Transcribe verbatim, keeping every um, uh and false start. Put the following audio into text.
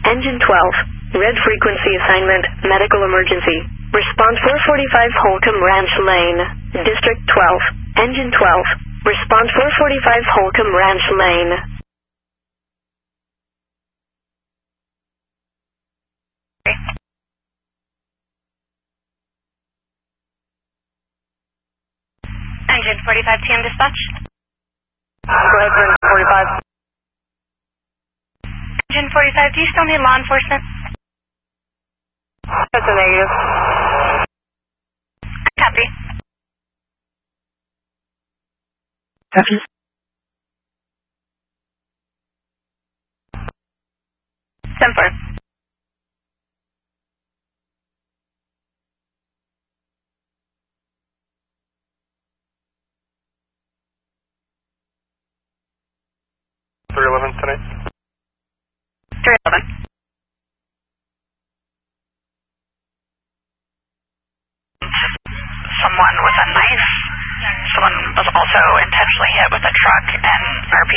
Engine twelve. Red frequency assignment, medical emergency. Response four forty-five Holcomb Ranch Lane. District twelve. Engine twelve. Response four forty-five Holcomb Ranch Lane. Engine forty-five T M dispatch. Go ahead, Engine forty-five. Engine forty-five, do you still need law enforcement? That's a negative. Copy. Copy. Semper. three eleven today. three eleven. Someone with a knife. Someone was also intentionally hit with a truck and R P